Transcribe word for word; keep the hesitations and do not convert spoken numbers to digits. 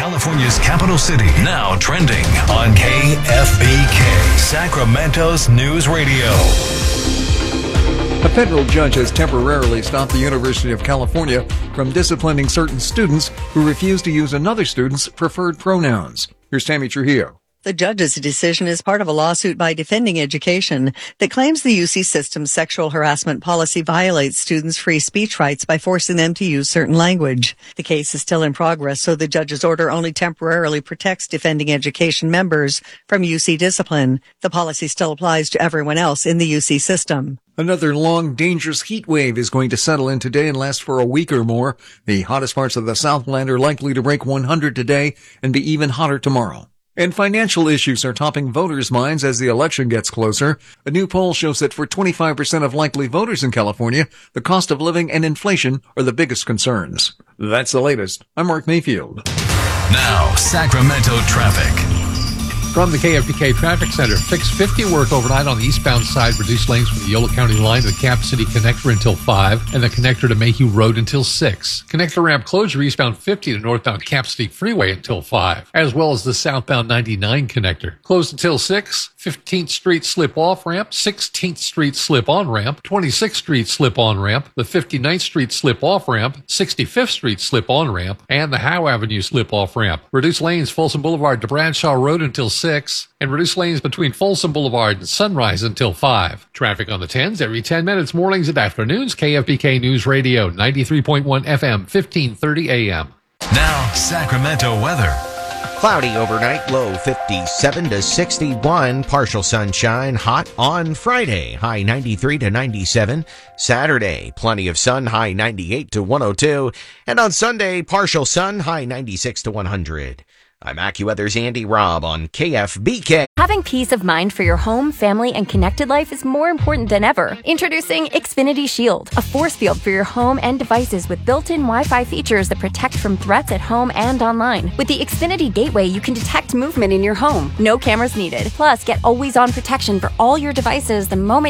California's capital city, now trending on K F B K, Sacramento's News Radio. A federal judge has temporarily stopped the University of California from disciplining certain students who refuse to use another student's preferred pronouns. Here's Tammy Trujillo. The judge's decision is part of a lawsuit by Defending Education that claims the U C system's sexual harassment policy violates students' free speech rights by forcing them to use certain language. The case is still in progress, so the judge's order only temporarily protects Defending Education members from U C discipline. The policy still applies to everyone else in the U C system. Another long, dangerous heat wave is going to settle in today and last for a week or more. The hottest parts of the Southland are likely to break one hundred today and be even hotter tomorrow. And financial issues are topping voters' minds as the election gets closer. A new poll shows that for twenty-five percent of likely voters in California, the cost of living and inflation are the biggest concerns. That's the latest. I'm Mark Mayfield. Now, Sacramento traffic. From the K F B K Traffic Center, fix fifty work overnight on the eastbound side, reduce lanes from the Yolo County line to the Cap City connector until five, and the connector to Mayhew Road until six. Connector ramp closure eastbound fifty to northbound Cap City Freeway until five, as well as the southbound ninety-nine connector. Closed until six, fifteenth Street slip-off ramp, sixteenth Street slip-on ramp, twenty-sixth Street slip-on ramp, the fifty-ninth Street slip-off ramp, sixty-fifth Street slip-on ramp, and the Howe Avenue slip-off ramp. Reduce lanes Folsom Boulevard to Bradshaw Road until six, and reduce lanes between Folsom Boulevard and Sunrise until five. Traffic on the tens every ten minutes, mornings and afternoons. K F B K News Radio, ninety-three point one F M, fifteen thirty A M. Now, Sacramento weather. Cloudy overnight, low fifty-seven to sixty-one. Partial sunshine, hot on Friday, high ninety-three to ninety-seven. Saturday, plenty of sun, high ninety-eight to one oh two. And on Sunday, partial sun, high ninety-six to one hundred. I'm AccuWeather's Andy Robb on K F B K. Having peace of mind for your home, family, and connected life is more important than ever. Introducing Xfinity Shield, a force field for your home and devices with built-in Wi-Fi features that protect from threats at home and online. With the Xfinity Gateway, you can detect movement in your home. No cameras needed. Plus, get always-on protection for all your devices the moment